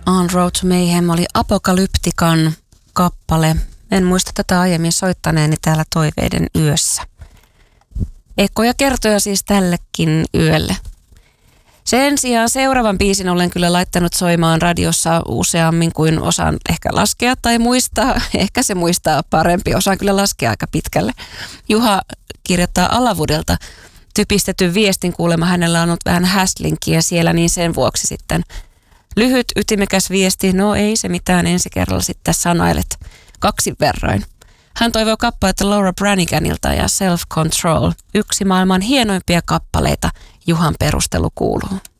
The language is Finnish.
On Road to Mayhem oli Apokalyptikan kappale. En muista tätä aiemmin soittaneeni täällä Toiveiden yössä. Ekkoja kertoja siis tällekin yölle. Sen sijaan seuraavan biisin olen kyllä laittanut soimaan radiossa useammin kuin osaan ehkä laskea tai muistaa. Ehkä se muistaa parempi, osaan kyllä laskea aika pitkälle. Juha kirjoittaa Alavudelta typistetyn viestin, kuulemma hänellä on ollut vähän häslinkiä siellä, niin sen vuoksi sitten lyhyt, ytimekäs viesti. No ei se mitään, ensi kerralla sitten sanailet 2 verroin. Hän toivoo kappaletta Laura Braniganilta ja Self Control. Yksi maailman hienoimpia kappaleita, Juhan perustelu kuuluu.